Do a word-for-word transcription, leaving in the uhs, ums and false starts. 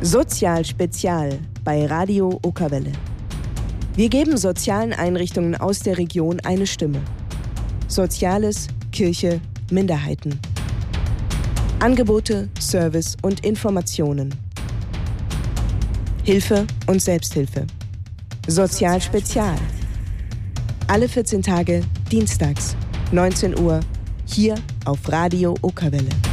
Sozial Spezial bei Radio Okerwelle. Wir geben sozialen Einrichtungen aus der Region eine Stimme. Soziales, Kirche, Minderheiten. Angebote, Service und Informationen. Hilfe und Selbsthilfe. Sozial Spezial. Alle vierzehn Tage, dienstags, neunzehn Uhr, hier auf Radio Okerwelle.